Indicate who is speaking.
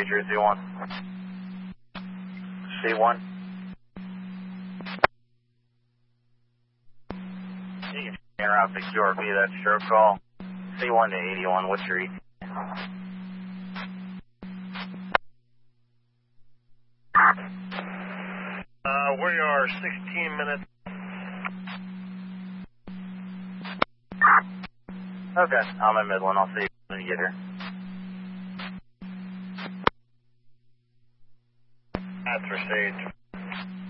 Speaker 1: Patriot C1. C1. You can interrupt the QRP, that's stroke call. C1 to 81, what's your ETA?
Speaker 2: We are 16 minutes.
Speaker 1: Okay, I'm in Midland. I'll see you when you get here.
Speaker 2: That's for Sage.